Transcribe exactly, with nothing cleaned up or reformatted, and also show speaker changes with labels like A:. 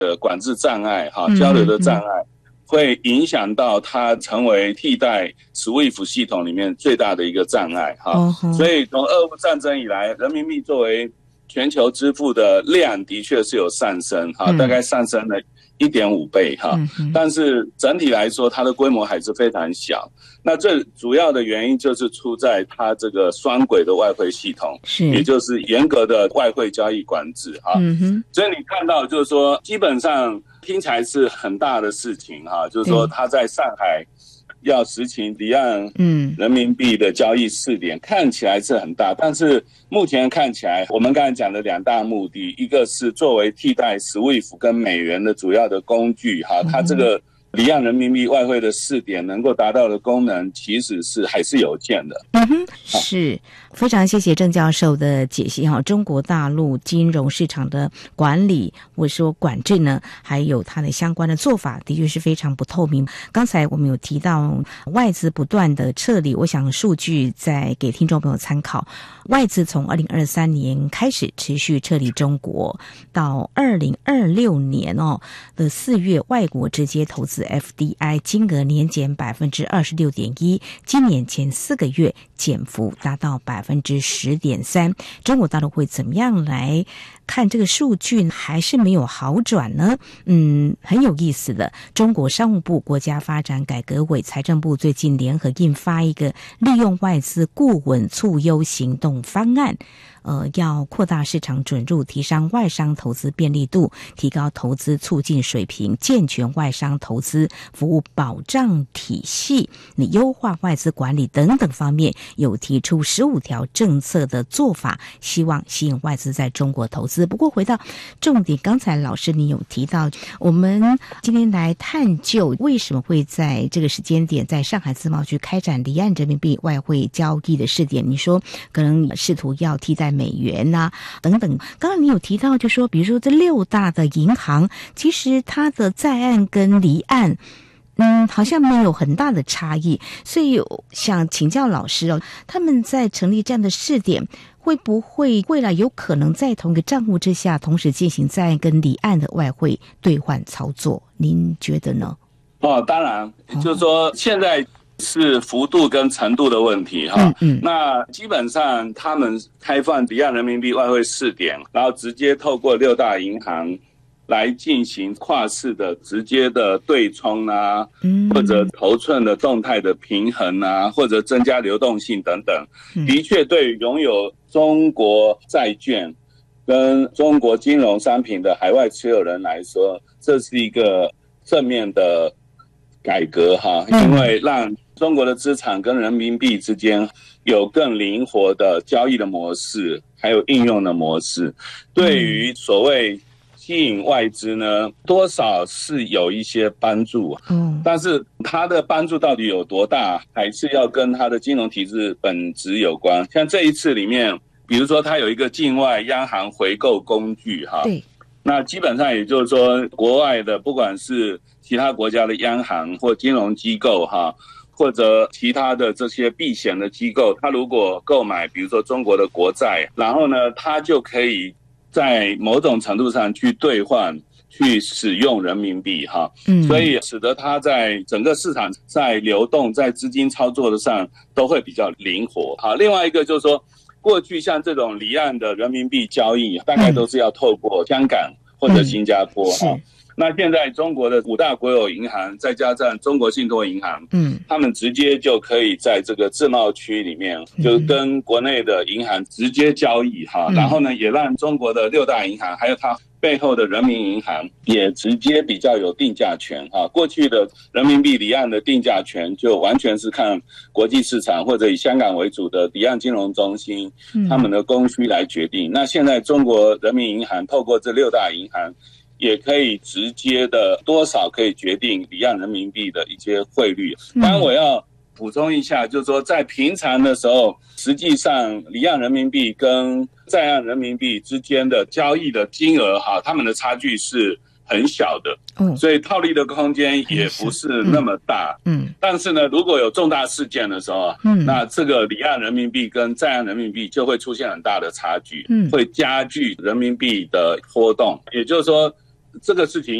A: 的管制障碍哈，交流的障碍。嗯嗯会影响到它成为替代 S W I F T 系统里面最大的一个障碍哈， uh-huh. 所以从俄乌战争以来，人民币作为全球支付的量的确是有上升哈，嗯、大概上升了 一点五倍哈、嗯，但是整体来说它的规模还是非常小。那最主要的原因就是出在它这个双轨的外汇系统，是也就是严格的外汇交易管制哈、嗯哼。所以你看到就是说，基本上听起来是很大的事情哈，就是说它在上海要实行离岸人民币的交易试点、嗯，看起来是很大，但是目前看起来，我们刚才讲的两大目的，一个是作为替代 S W I F T 跟美元的主要的工具哈，它这个离岸人民币外汇的试点能够达到的功能，其实是还是有限的。
B: 嗯哼，是非常谢谢郑教授的解析哈。中国大陆金融市场的管理或者说管制呢，还有它的相关的做法，的确是非常不透明。刚才我们有提到外资不断的撤离，我想数据再给听众朋友参考。外资从二零二三年开始持续撤离中国，到二零二六年哦的四月，外国直接投资 F D I 金额年减 百分之二十六点一， 今年前四个月减幅达到 百分之十点三。 中国大陆会怎么样来看这个数据，还是没有好转呢？嗯，很有意思的，中国商务部、国家发展改革委、财政部最近联合印发一个利用外资顾问促优行动方案，呃，要扩大市场准入，提升外商投资便利度，提高投资促进水平，健全外商投资服务保障体系，你优化外资管理等等方面，有提出十五条政策的做法，希望吸引外资在中国投资。不过回到重点，刚才老师你有提到，我们今天来探究为什么会在这个时间点在上海自贸区开展离岸人民币外汇交易的试点。你说可能试图要替代美元啊等等，刚刚你有提到就说比如说这六大的银行，其实它的在岸跟离岸嗯，好像没有很大的差异，所以想请教老师哦，他们在成立这样的试点，会不会未来有可能在同一个账户之下同时进行在岸跟离岸的外汇兑换操作？您觉得呢？
A: 哦，当然，就是说现在是幅度跟程度的问题哈。嗯嗯。那基本上他们开放离岸人民币外汇试点，然后直接透过六大银行来进行跨市的直接的对冲啊，嗯、或者头寸的动态的平衡啊，或者增加流动性等等，嗯、的确对拥有中国债券跟中国金融商品的海外持有人来说，这是一个正面的改革哈，因为让中国的资产跟人民币之间有更灵活的交易的模式，还有应用的模式，对于所谓吸引外资呢，多少是有一些帮助，嗯，但是它的帮助到底有多大，还是要跟它的金融体制本质有关。像这一次里面，比如说它有一个境外央行回购工具哈，对，那基本上也就是说，国外的不管是其他国家的央行或金融机构哈，或者其他的这些避险的机构，它如果购买比如说中国的国债，然后呢，它就可以在某种程度上去兑换、去使用人民币哈，嗯，所以使得它在整个市场在流动、在资金操作的上都会比较灵活。好，另外一个就是说，过去像这种离岸的人民币交易，大概都是要透过香港或者新加坡哈。嗯，那现在中国的五大国有银行，再加上中国信托银行，嗯，他们直接就可以在这个自贸区里面，就跟国内的银行直接交易哈，嗯，然后呢，也让中国的六大银行还有它背后的人民银行也直接比较有定价权哈。过去的人民币离岸的定价权就完全是看国际市场或者以香港为主的离岸金融中心，嗯，他们的供需来决定。那现在中国人民银行透过这六大银行，也可以直接的多少可以决定离岸人民币的一些汇率。当然我要补充一下，就是说在平常的时候，实际上离岸人民币跟在岸人民币之间的交易的金额哈，他们的差距是很小的，嗯，所以套利的空间也不是那么大，嗯，嗯，但是呢，如果有重大事件的时候，嗯，那这个离岸人民币跟在岸人民币就会出现很大的差距，嗯，会加剧人民币的波动。也就是说， 这个事情